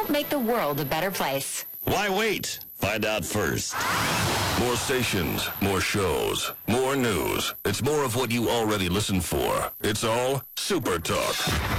make the world a better place. Why wait? Find out first. More stations, more shows, more news. It's more of what you already listen for. It's all Super Talk.